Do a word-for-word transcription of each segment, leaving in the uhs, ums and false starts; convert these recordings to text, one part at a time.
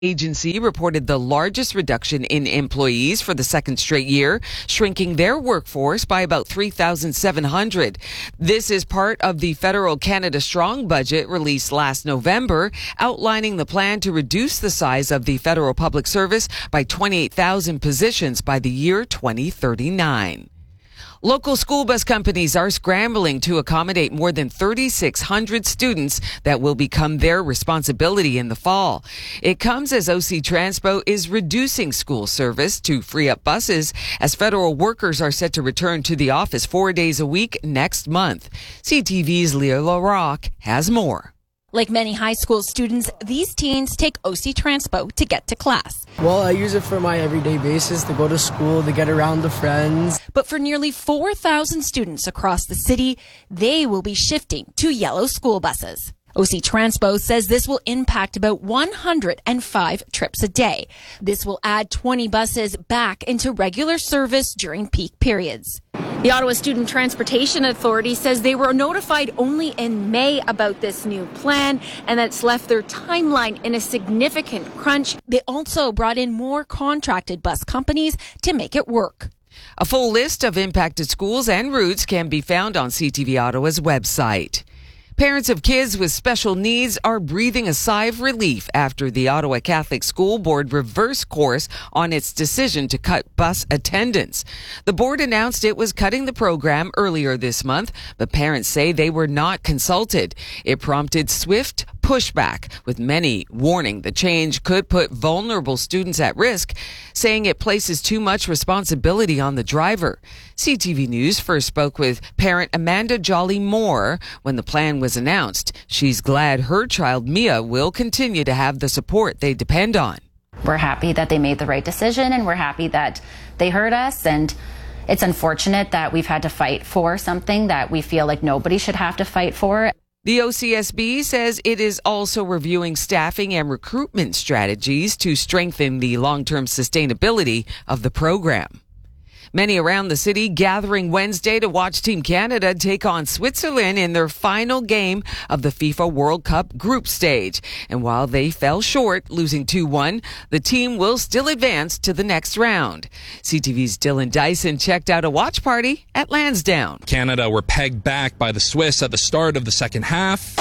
Agency reported the largest reduction in employees for the second straight year, shrinking their workforce by about three thousand seven hundred. This is part of the federal Canada Strong budget released last November, outlining the plan to reduce the size of the federal public service by twenty-eight thousand positions by the year twenty thirty-nine. Local school bus companies are scrambling to accommodate more than three thousand six hundred students that will become their responsibility in the fall. It comes as O C Transpo is reducing school service to free up buses as federal workers are set to return to the office four days a week next month. C T V's Leah LaRocque has more. Like many high school students, these teens take O C Transpo to get to class. Well, I use it for my everyday basis, to go to school, to get around the friends. But for nearly four thousand students across the city, they will be shifting to yellow school buses. O C Transpo says this will impact about one hundred five trips a day. This will add twenty buses back into regular service during peak periods. The Ottawa Student Transportation Authority says they were notified only in May about this new plan, and that's left their timeline in a significant crunch. They also brought in more contracted bus companies to make it work. A full list of impacted schools and routes can be found on C T V Ottawa's website. Parents of kids with special needs are breathing a sigh of relief after the Ottawa Catholic School Board reversed course on its decision to cut bus attendance. The board announced it was cutting the program earlier this month, but parents say they were not consulted. It prompted swift pushback, with many warning the change could put vulnerable students at risk, saying it places too much responsibility on the driver. C T V News first spoke with parent Amanda Jolly Moore when the plan was announced. She's glad her child Mia will continue to have the support they depend on. We're happy that they made the right decision, and we're happy that they heard us, and it's unfortunate that we've had to fight for something that we feel like nobody should have to fight for. The O C S B says it is also reviewing staffing and recruitment strategies to strengthen the long-term sustainability of the program. Many around the city gathering Wednesday to watch Team Canada take on Switzerland in their final game of the FIFA World Cup group stage. And while they fell short, losing two one, the team will still advance to the next round. C T V's Dylan Dyson checked out a watch party at Lansdowne. Canada were pegged back by the Swiss at the start of the second half.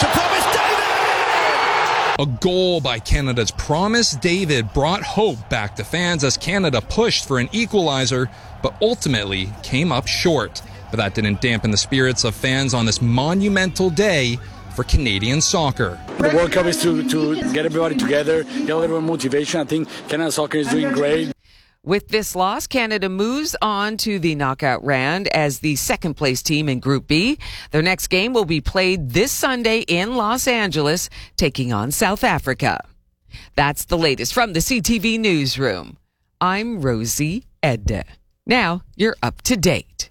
A goal by Canada's Promise David brought hope back to fans as Canada pushed for an equalizer, but ultimately came up short. But that didn't dampen the spirits of fans on this monumental day for Canadian soccer. The World Cup is to, to get everybody together, get a little bit of motivation. I think Canada soccer is doing great. With this loss, Canada moves on to the knockout round as the second place team in Group B. Their next game will be played this Sunday in Los Angeles, taking on South Africa. That's the latest from the C T V Newsroom. I'm Rosie Edda. Now you're up to date.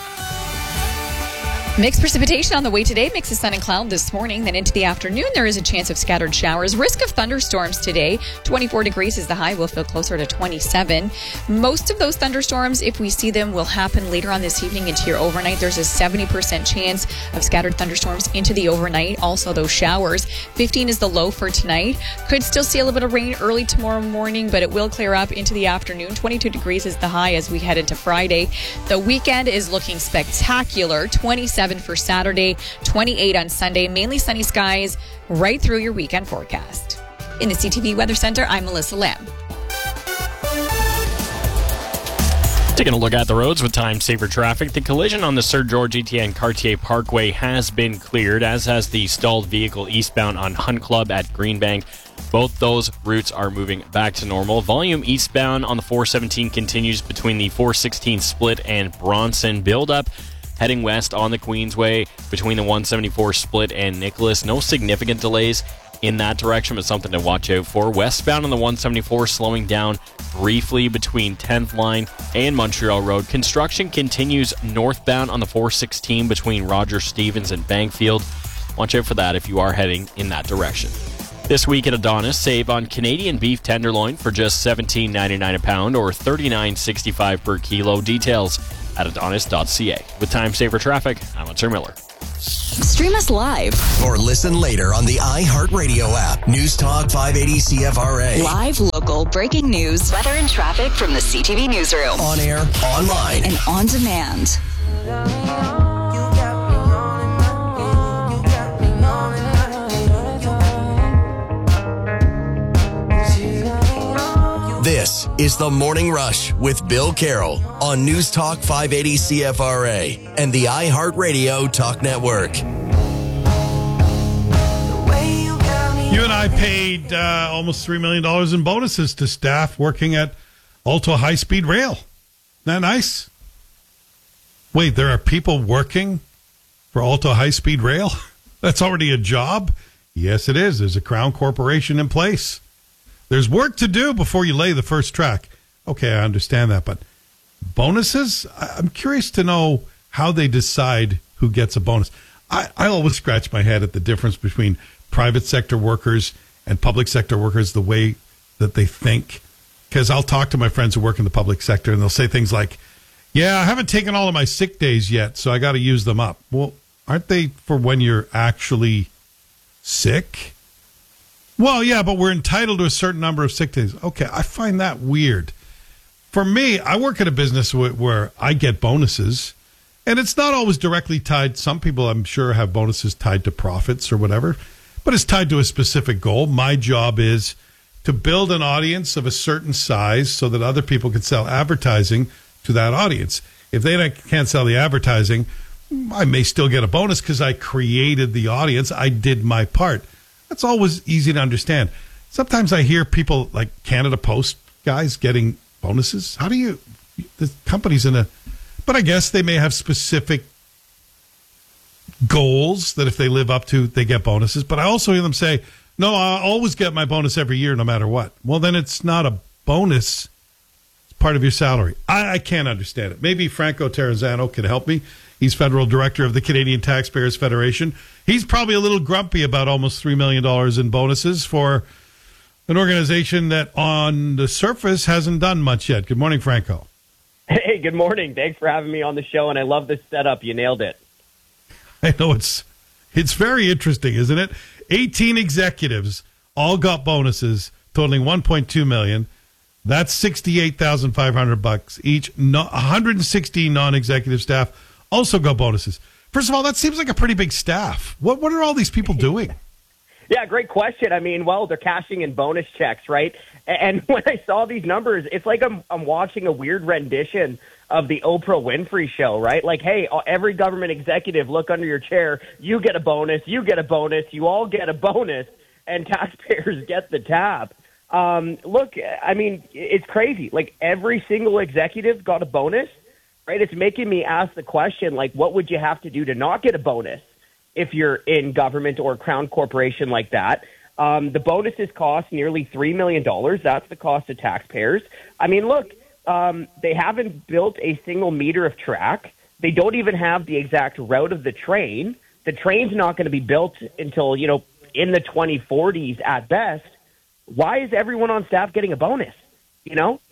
Mixed precipitation on the way today. Mix of sun and cloud this morning. Then into the afternoon, there is a chance of scattered showers. Risk of thunderstorms today. twenty-four degrees is the high. We'll feel closer to twenty-seven. Most of those thunderstorms, if we see them, will happen later on this evening into your overnight. There's a seventy percent chance of scattered thunderstorms into the overnight. Also, those showers. fifteen is the low for tonight. Could still see a little bit of rain early tomorrow morning, but it will clear up into the afternoon. twenty-two degrees is the high as we head into Friday. The weekend is looking spectacular. twenty-seven for Saturday, twenty-eight on Sunday. Mainly sunny skies right through your weekend forecast. In the C T V Weather Center, I'm Melissa Lamb. Taking a look at the roads with time saver traffic. The collision on the Sir George Etienne Cartier Parkway has been cleared, as has the stalled vehicle eastbound on Hunt Club at Greenbank. Both those routes are moving back to normal. Volume eastbound on the four seventeen continues between the four sixteen split and Bronson. Build-up heading west on the Queensway between the one seventy-four split and Nicholas. No significant delays in that direction, but something to watch out for. Westbound on the one seventy-four slowing down briefly between tenth line and Montreal Road. Construction continues northbound on the four sixteen between Roger Stevens and Bankfield. Watch out for that if you are heading in that direction. This week at Adonis, save on Canadian beef tenderloin for just seventeen ninety-nine a pound or thirty-nine sixty-five per kilo. Details at adonis dot c a. With Time Saver Traffic, I'm Hunter Miller. Stream us live or listen later on the iHeartRadio app. News Talk five eighty C F R A. Live, local, breaking news, weather and traffic from the C T V newsroom. On air, online, and on demand. This is The Morning Rush with Bill Carroll on News Talk five eighty C F R A and the iHeartRadio Talk Network. You and I paid uh, almost three million dollars in bonuses to staff working at Alto High Speed Rail. Isn't that nice? Wait, there are people working for Alto High Speed Rail? That's already a job? Yes, it is. There's a Crown Corporation in place. There's work to do before you lay the first track. Okay, I understand that, but bonuses? I'm curious to know how they decide who gets a bonus. I, I always scratch my head at the difference between private sector workers and public sector workers, the way that they think. Because I'll talk to my friends who work in the public sector, and they'll say things like, yeah, I haven't taken all of my sick days yet, so I got to use them up. Well, aren't they for when you're actually sick? Well, yeah, but we're entitled to a certain number of sick days. Okay, I find that weird. For me, I work at a business where, where I get bonuses, and it's not always directly tied. Some people, I'm sure, have bonuses tied to profits or whatever, but it's tied to a specific goal. My job is to build an audience of a certain size so that other people can sell advertising to that audience. If they can't sell the advertising, I may still get a bonus because I created the audience. I did my part. That's always easy to understand. Sometimes I hear people like Canada Post guys getting bonuses. How do you, the company's in a, but I guess they may have specific goals that if they live up to, they get bonuses. But I also hear them say, no, I always get my bonus every year no matter what. Well, then it's not a bonus. It's part of your salary. I, I can't understand it. Maybe Franco Terrazzano can help me. He's federal director of the Canadian Taxpayers Federation. He's probably a little grumpy about almost three million dollars in bonuses for an organization that on the surface hasn't done much yet. Good morning, Franco. Hey, good morning. Thanks for having me on the show, and I love this setup. You nailed it. I know it's it's very interesting, isn't it? eighteen executives all got bonuses totaling one point two million dollars. That's sixty-eight thousand five hundred bucks each. No, one hundred sixty non-executive staff also got bonuses. First of all, that seems like a pretty big staff. What what are all these people doing? Yeah, great question. I mean, well, they're cashing in bonus checks, right? And when I saw these numbers, it's like I'm I'm watching a weird rendition of the Oprah Winfrey show, right? Like, hey, every government executive, look under your chair. You get a bonus. You get a bonus. You all get a bonus, and taxpayers get the tab. Um, look, I mean, it's crazy. Like, every single executive got a bonus. Right, it's making me ask the question, like, what would you have to do to not get a bonus if you're in government or a Crown Corporation like that? Um, the bonuses cost nearly three million dollars. That's the cost of taxpayers. I mean, look, um, they haven't built a single meter of track. They don't even have the exact route of the train. The train's not going to be built until, you know, in the twenty forties at best. Why is everyone on staff getting a bonus, you know?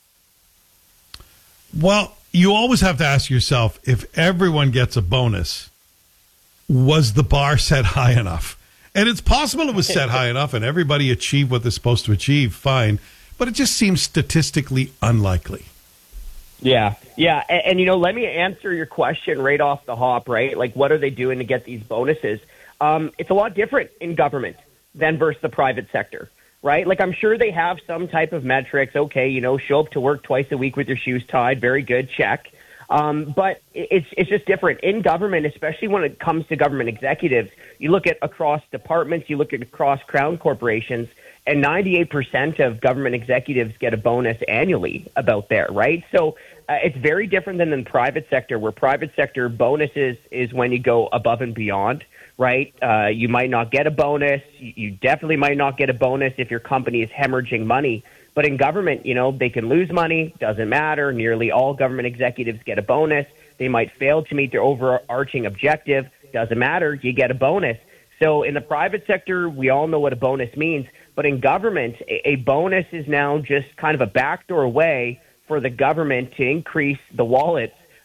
Well, you always have to ask yourself, if everyone gets a bonus, was the bar set high enough? And it's possible it was set high enough and everybody achieved what they're supposed to achieve, fine. But it just seems statistically unlikely. Yeah, yeah. And, and, you know, let me answer your question right off the hop, right? Like, what are they doing to get these bonuses? Um, it's a lot different in government than versus the private sector. Right? Like, I'm sure they have some type of metrics. Okay, you know, show up to work twice a week with your shoes tied. Very good. Check. Um, but it's it's just different in government, especially when it comes to government executives. You look at across departments, you look at across Crown corporations, and ninety-eight percent of government executives get a bonus annually about there, right? So uh, it's very different than in the private sector, where private sector bonuses is when you go above and beyond. Right? Uh, you might not get a bonus. You definitely might not get a bonus if your company is hemorrhaging money. But in government, you know, they can lose money. Doesn't matter. Nearly all government executives get a bonus. They might fail to meet their overarching objective. Doesn't matter. You get a bonus. So in the private sector, we all know what a bonus means. But in government, a, a bonus is now just kind of a backdoor way for the government to increase the wallets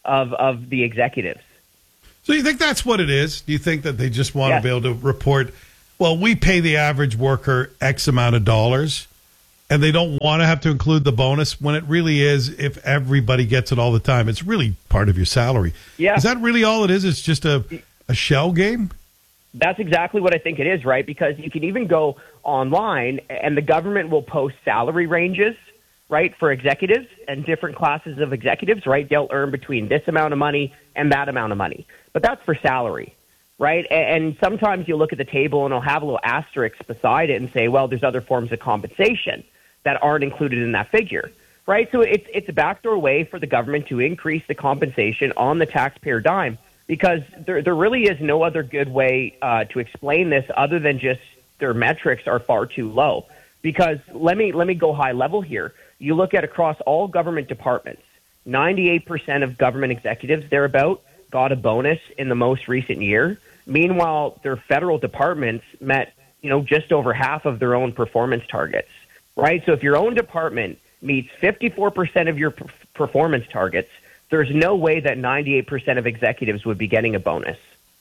of, of the executives. So you think that's what it is? Do you think that they just want Yes. to be able to report, well, we pay the average worker X amount of dollars, and they don't want to have to include the bonus when it really is, if everybody gets it all the time, it's really part of your salary. Yeah. Is that really all it is? It's just a, a shell game? That's exactly what I think it is, right? Because you can even go online and the government will post salary ranges, right, for executives and different classes of executives, right? They'll earn between this amount of money and that amount of money. But that's for salary, right? And sometimes you look at the table and it'll have a little asterisk beside it and say, well, there's other forms of compensation that aren't included in that figure, right? So it's, it's a backdoor way for the government to increase the compensation on the taxpayer dime, because there, there really is no other good way uh, to explain this other than just their metrics are far too low. Because let me let me go high level here. You look at across all government departments, ninety-eight percent of government executives thereabout got a bonus in the most recent year. Meanwhile, their federal departments met, you know, just over half of their own performance targets, right? So if your own department meets fifty-four percent of your p- performance targets, there's no way that ninety-eight percent of executives would be getting a bonus.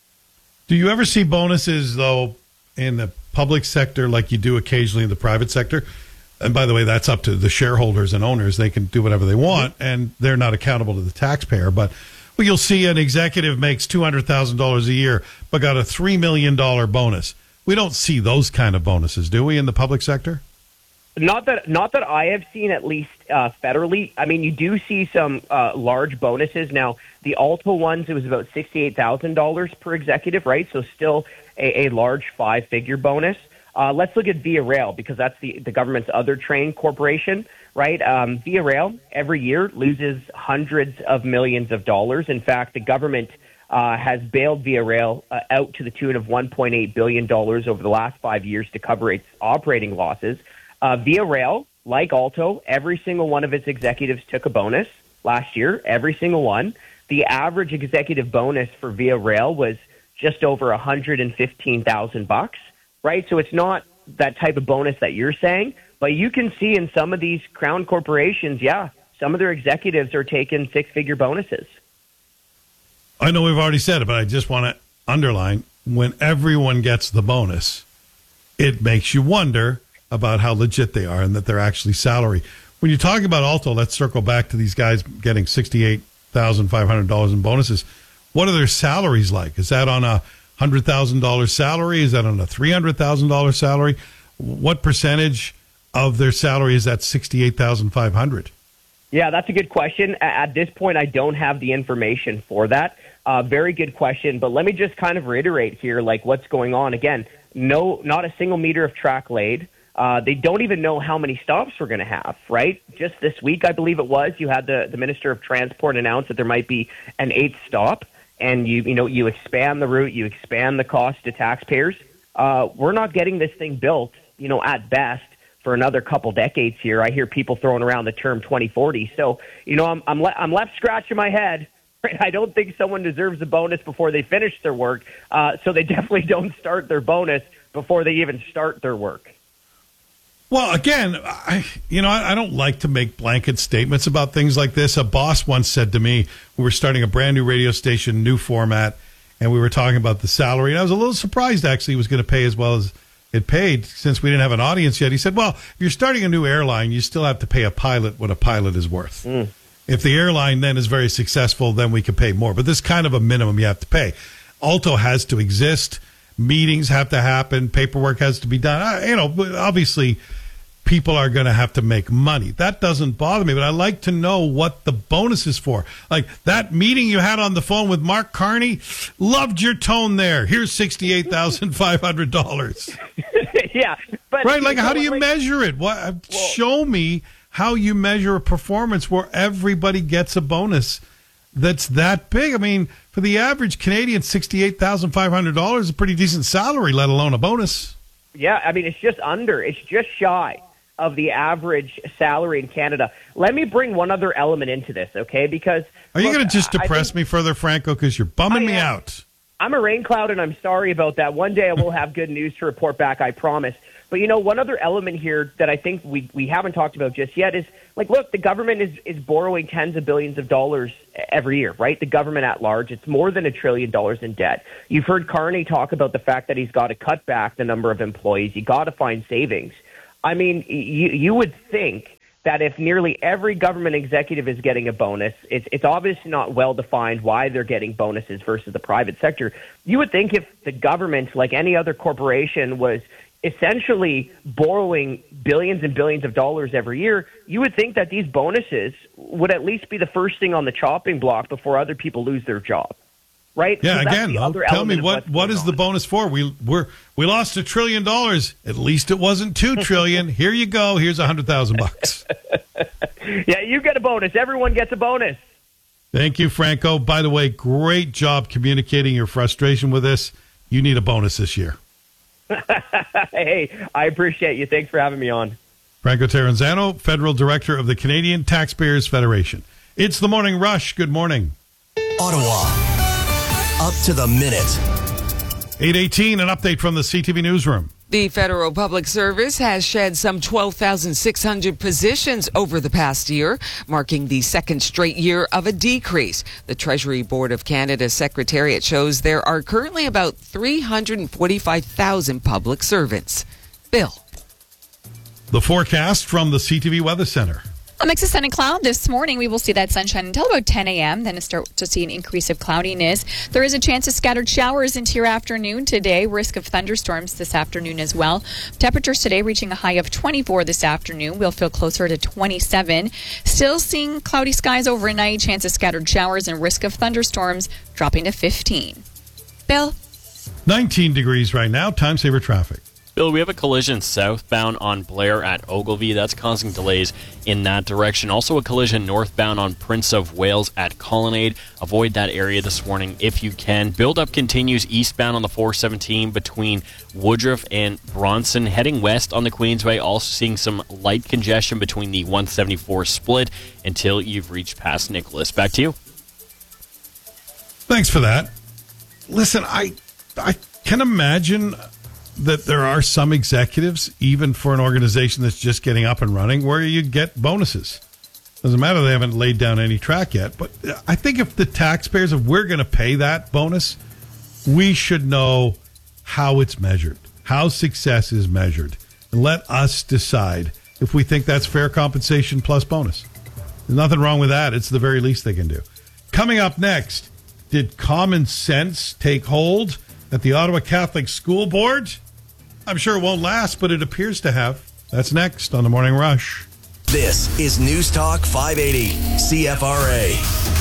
Do you ever see bonuses, though, in the public sector like you do occasionally in the private sector? And by the way, that's up to the shareholders and owners. They can do whatever they want, and they're not accountable to the taxpayer. But well, you'll see an executive makes two hundred thousand dollars a year but got a three million dollars bonus. We don't see those kind of bonuses, do we, in the public sector? Not that, not that I have seen, at least uh, federally. I mean, you do see some uh, large bonuses. Now, the Alto ones, it was about sixty-eight thousand dollars per executive, right? So still a, a large five-figure bonus. Uh, let's look at Via Rail, because that's the, the government's other train corporation, right? Um, Via Rail every year loses hundreds of millions of dollars. In fact, the government uh, has bailed Via Rail uh, out to the tune of one point eight billion dollars over the last five years to cover its operating losses. Uh, Via Rail, like Alto, every single one of its executives took a bonus last year, every single one. The average executive bonus for Via Rail was just over one hundred fifteen thousand bucks, right? So it's not that type of bonus that you're saying, but you can see in some of these crown corporations, yeah, some of their executives are taking six-figure bonuses. I know we've already said it, but I just want to underline, when everyone gets the bonus, it makes you wonder about how legit they are and that they're actually salary. When you're talking about Alto, let's circle back to these guys getting sixty-eight thousand five hundred dollars in bonuses. What are their salaries like? Is that on a one hundred thousand dollars salary? Is that on a three hundred thousand dollars salary? What percentage of their salary is that sixty-eight thousand five hundred dollars? Yeah, that's a good question. At this point, I don't have the information for that. Uh, very good question. But let me just kind of reiterate here, like what's going on. Again, no, not a single meter of track laid. Uh, they don't even know how many stops we're going to have, right? Just this week, I believe it was, you had the, the Minister of Transport announce that there might be an eighth stop, and you you know you expand the route, you expand the cost to taxpayers. Uh, we're not getting this thing built, you know, at best for another couple decades here. I hear people throwing around the term twenty forty. So, you know, I'm I'm, le- I'm left scratching my head. Right? I don't think someone deserves a bonus before they finish their work, uh, so they definitely don't start their bonus before they even start their work. Well, again, I, you know, I, I don't like to make blanket statements about things like this. A boss once said to me, we were starting a brand new radio station, new format, and we were talking about the salary. And I was a little surprised, actually, he was going to pay as well as it paid since we didn't have an audience yet. He said, well, if you're starting a new airline, you still have to pay a pilot what a pilot is worth. Mm. If the airline then is very successful, then we can pay more. But this is kind of a minimum you have to pay. Alto has to exist. Meetings have to happen. Paperwork has to be done. I, you know, obviously, people are going to have to make money. That doesn't bother me, but I like to know what the bonus is for. Like that meeting you had on the phone with Mark Carney, loved your tone there. Here's sixty-eight thousand five hundred dollars. Yeah. But right, like how do you like, measure it? What, well, show me how you measure a performance where everybody gets a bonus that's that big. I mean, for the average Canadian, sixty-eight thousand five hundred dollars is a pretty decent salary, let alone a bonus. Yeah, I mean, it's just under. It's just shy of the average salary in Canada. Let me bring one other element into this, okay? Because are you going to just I depress think, me further, Franco? Because you're bumming me out. I'm a rain cloud, and I'm sorry about that. One day I will have good news to report back, I promise. But, you know, one other element here that I think we, we haven't talked about just yet is, like, look, the government is, is borrowing tens of billions of dollars every year, right? The government at large, it's more than a trillion dollars in debt. You've heard Carney talk about the fact that he's got to cut back the number of employees. You got to find savings. I mean, you, you would think that if nearly every government executive is getting a bonus, it's, it's obviously not well defined why they're getting bonuses versus the private sector. You would think if the government, like any other corporation, was essentially borrowing billions and billions of dollars every year, you would think that these bonuses would at least be the first thing on the chopping block before other people lose their job. Right? Yeah, so again, though, tell me what, what is on. the bonus for? We we're we lost a trillion dollars. At least it wasn't two trillion. Here you go. Here's a hundred thousand bucks. Yeah, you get a bonus. Everyone gets a bonus. Thank you, Franco. By the way, great job communicating your frustration with us. You need a bonus this year. Hey, I appreciate you. Thanks for having me on. Franco Terranzano, Federal Director of the Canadian Taxpayers Federation. It's the Morning Rush. Good morning. Ottawa. Up to the minute. eight eighteen, an update from the C T V Newsroom. The Federal Public Service has shed some twelve thousand six hundred positions over the past year, marking the second straight year of a decrease. The Treasury Board of Canada's Secretariat shows there are currently about three hundred forty-five thousand public servants. Bill. The forecast from the C T V Weather Center. A mix of sun and cloud this morning. We will see that sunshine until about ten a.m. Then start to see an increase of cloudiness. There is a chance of scattered showers into your afternoon today. Risk of thunderstorms this afternoon as well. Temperatures today reaching a high of twenty-four this afternoon. We'll feel closer to twenty-seven. Still seeing cloudy skies overnight. Chance of scattered showers and risk of thunderstorms dropping to fifteen. Bill? nineteen degrees right now. Time saver traffic. Bill, we have a collision southbound on Blair at Ogilvie. That's causing delays in that direction. Also a collision northbound on Prince of Wales at Colonnade. Avoid that area this morning if you can. Build-up continues eastbound on the four seventeen between Woodruff and Bronson. Heading west on the Queensway, also seeing some light congestion between the one seventy-four split until you've reached past Nicholas. Back to you. Thanks for that. Listen, I I can imagine that there are some executives, even for an organization that's just getting up and running, where you get bonuses. Doesn't matter, they haven't laid down any track yet. But I think if the taxpayers, if we're going to pay that bonus, we should know how it's measured, how success is measured. And let us decide if we think that's fair compensation plus bonus. There's nothing wrong with that. It's the very least they can do. Coming up next, did common sense take hold at the Ottawa Catholic School Board? I'm sure it won't last, but it appears to have. That's next on the Morning Rush. This is News Talk five eighty C F R A.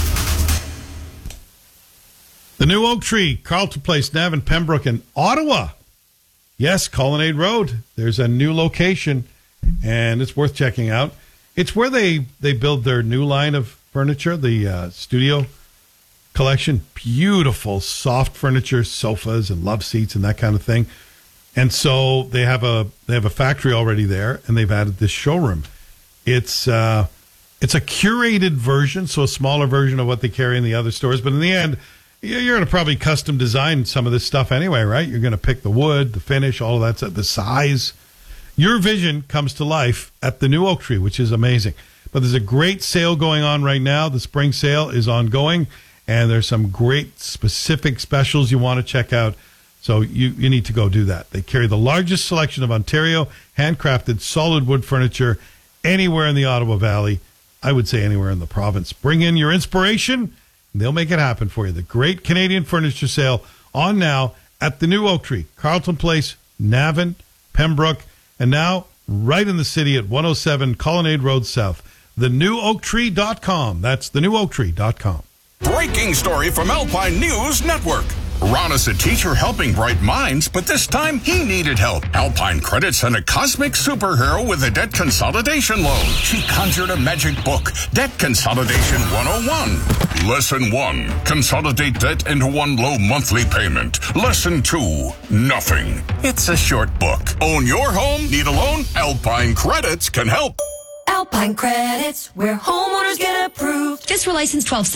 The new Oak Tree, Carleton Place, Navan, Pembroke, and Ottawa. Yes, Colonnade Road. There's a new location, and it's worth checking out. It's where they, they build their new line of furniture, the uh, studio collection. Beautiful, soft furniture, sofas and love seats and that kind of thing. And so they have a they have a factory already there, and they've added this showroom. It's uh, it's a curated version, so a smaller version of what they carry in the other stores. But in the end, you're going to probably custom design some of this stuff anyway, right? You're going to pick the wood, the finish, all of that, the size. Your vision comes to life at the new Oak Tree, which is amazing. But there's a great sale going on right now. The spring sale is ongoing, and there's some great specific specials you want to check out. So you, you need to go do that. They carry the largest selection of Ontario handcrafted solid wood furniture anywhere in the Ottawa Valley. I would say anywhere in the province. Bring in your inspiration, and they'll make it happen for you. The Great Canadian Furniture Sale on now at the new Oak Tree, Carleton Place, Navan, Pembroke, and now right in the city at one oh seven Colonnade Road South. the new oak tree dot com. That's the new oak tree dot com. Breaking story from Alpine News Network. Ron is a teacher helping bright minds, but this time he needed help. Alpine Credit sent a cosmic superhero with a debt consolidation loan. She conjured a magic book, Debt Consolidation one oh one. Lesson one, consolidate debt into one low monthly payment. Lesson two, nothing. It's a short book. Own your home? Need a loan? Alpine Credits can help. Alpine Credits, where homeowners get approved. Just for license twelve six one.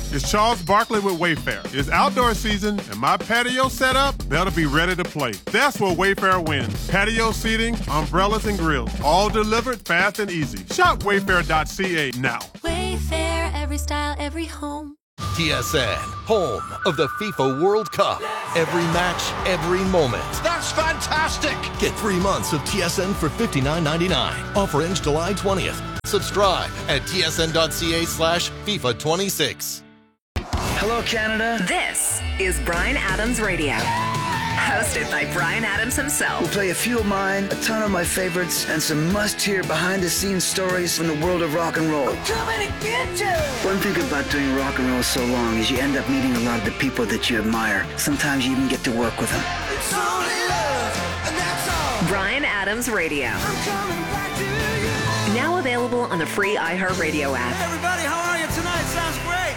It's Charles Barkley with Wayfair. It's outdoor season, and my patio setup, that'll be ready to play. That's where Wayfair wins. Patio seating, umbrellas, and grills, all delivered fast and easy. Shop wayfair dot c a now. Wayfair, every style, every home. T S N, home of the FIFA World Cup. Every match, every moment. That's fantastic! Get three months of T S N for fifty-nine ninety-nine. Offer ends July twentieth. Subscribe at t s n dot c a slash FIFA twenty-six. Hello, Canada. This is Bryan Adams Radio. Hosted by Bryan Adams himself. We'll play a few of mine, a ton of my favorites, and some must-hear behind-the-scenes stories from the world of rock and roll. I'm coming to get you! One thing about doing rock and roll so long is you end up meeting a lot of the people that you admire. Sometimes you even get to work with them. It's only love, and that's all. Bryan Adams Radio. I'm coming back to you. Now available on the free iHeartRadio app. Hey everybody, how are you tonight? Sounds great.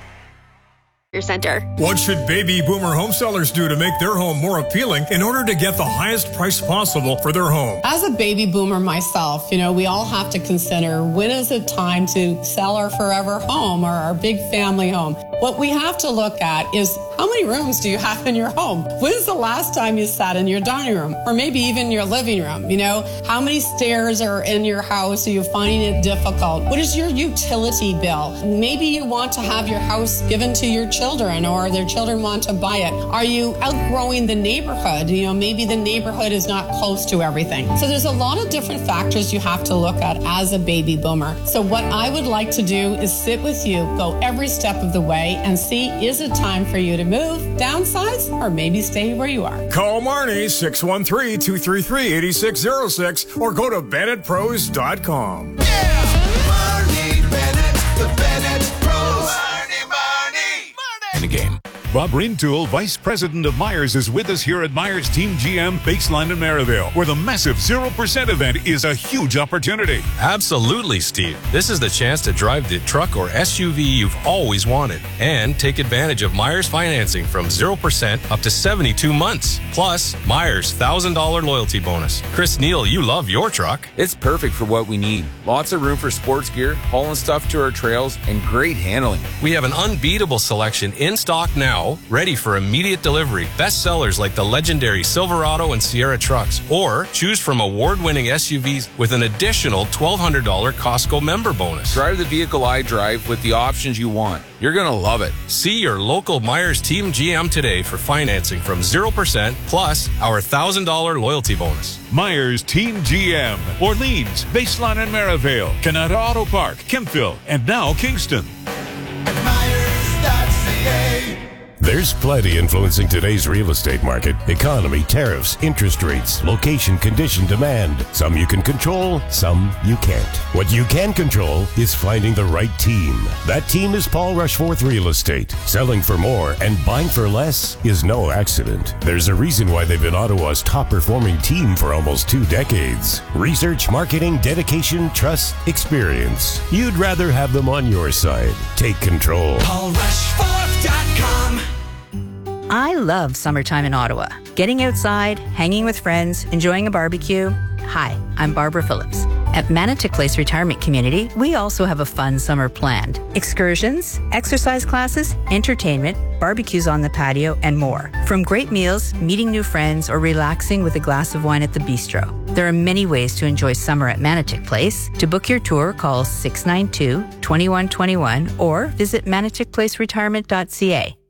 Center. What should baby boomer home sellers do to make their home more appealing in order to get the highest price possible for their home? As a baby boomer myself, you know, we all have to consider when is it time to sell our forever home or our big family home. What we have to look at is how many rooms do you have in your home? When is the last time you sat in your dining room or maybe even your living room? You know, how many stairs are in your house? Are you finding it difficult? What is your utility bill? Maybe you want to have your house given to your children. Children or their children want to buy it. Are you outgrowing the neighborhood? You know, maybe the neighborhood is not close to everything. So there's a lot of different factors you have to look at as a baby boomer. So what I would like to do is sit with you, go every step of the way and see, is it time for you to move, downsize, or maybe stay where you are? Call Marnie, six one three, two three three, eight six zero six or go to Bennett Pros dot com. Yeah! Marnie Bennett, the Bennett Pros. In the game. Bob Rintoul, Vice President of Myers, is with us here at Myers Team G M Baseline in Maryville, where the massive zero percent event is a huge opportunity. Absolutely, Steve. This is the chance to drive the truck or S U V you've always wanted and take advantage of Myers financing from zero percent up to seventy-two months. Plus, Myers' one thousand dollars loyalty bonus. Chris Neal, you love your truck. It's perfect for what we need. Lots of room for sports gear, hauling stuff to our trails, and great handling. We have an unbeatable selection in stock now, ready for immediate delivery. Best sellers like the legendary Silverado and Sierra trucks, or choose from award-winning S U Vs with an additional twelve hundred dollars Costco member bonus. Drive the vehicle I drive with the options you want. You're going to love it. See your local Myers Team G M today for financing from zero percent plus our one thousand dollars loyalty bonus. Myers Team G M, Orleans, Baseline and Maryville, Canada Auto Park, Kempville, and now Kingston. Myers dot c a. There's plenty influencing today's real estate market. Economy, tariffs, interest rates, location, condition, demand. Some you can control, some you can't. What you can control is finding the right team. That team is Paul Rushforth Real Estate. Selling for more and buying for less is no accident. There's a reason why they've been Ottawa's top performing team for almost two decades. Research, marketing, dedication, trust, experience. You'd rather have them on your side. Take control. Paul Rushforth dot com. I love summertime in Ottawa. Getting outside, hanging with friends, enjoying a barbecue. Hi, I'm Barbara Phillips. At Manotick Place Retirement Community, we also have a fun summer planned. Excursions, exercise classes, entertainment, barbecues on the patio, and more. From great meals, meeting new friends, or relaxing with a glass of wine at the bistro. There are many ways to enjoy summer at Manotick Place. To book your tour, call six nine two, two one two one or visit manotick place retirement dot c a.